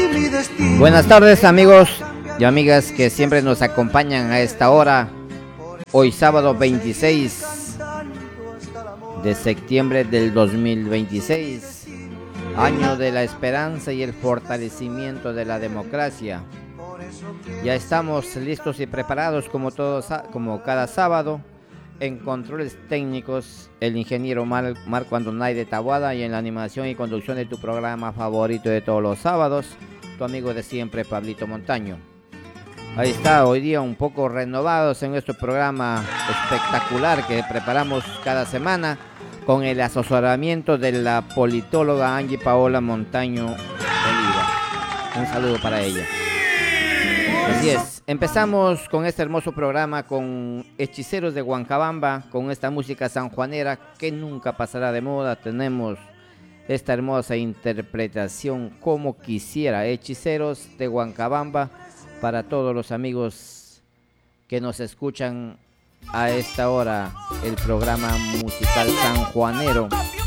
Buenas tardes, amigos y amigas que siempre nos acompañan a esta hora. Hoy sábado 26 de septiembre del 2026, año de la esperanza y el fortalecimiento de la democracia. Ya estamos listos y preparados como cada sábado. En controles técnicos, el ingeniero Marco Andonay de Taboada, y en la animación y conducción de tu programa favorito de todos los sábados, tu amigo de siempre, Pablito Montaño. Ahí está, hoy día un poco renovados en nuestro programa espectacular que preparamos cada semana con el asesoramiento de la politóloga Angie Paola Montaño Oliva. Un saludo para ella. Así es, empezamos con este hermoso programa con Hechiceros de Huancabamba, con esta música sanjuanera que nunca pasará de moda. Tenemos esta hermosa interpretación como quisiera, Hechiceros de Huancabamba, para todos los amigos que nos escuchan a esta hora, el programa musical sanjuanero